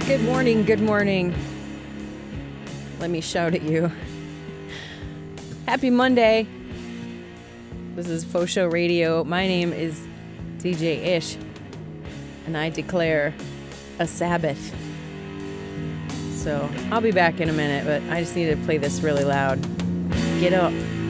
Good morning, good morning. Let me shout at you. Happy Monday. This is Faux Show Radio. My name is DJ Ish, and I declare a Sabbath. So I'll be back in a minute, but I just need to play this really loud. Get up.